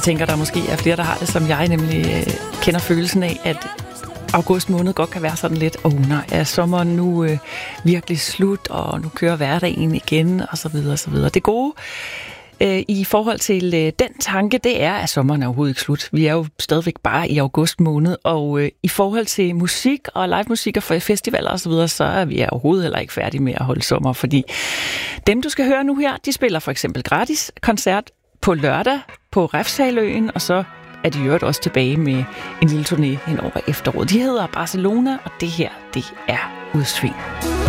tænker, der måske er flere, der har det, som jeg nemlig kender følelsen af, at august måned godt kan være sådan lidt, nej, er sommeren nu virkelig slut, og nu kører hverdagen igen, og så videre, og så videre. Det gode i forhold til den tanke, det er, at sommeren er overhovedet ikke slut. Vi er jo stadigvæk bare i august måned, og i forhold til musik og live musik og festivaler og så videre, så er vi overhovedet heller ikke færdige med at holde sommer, fordi dem, du skal høre nu her, de spiller for eksempel gratis koncert på lørdag på Refshaleøen, og så er de jo også tilbage med en lille turné hen over efteråret. De hedder Barcelona, og det her, det er Udsving.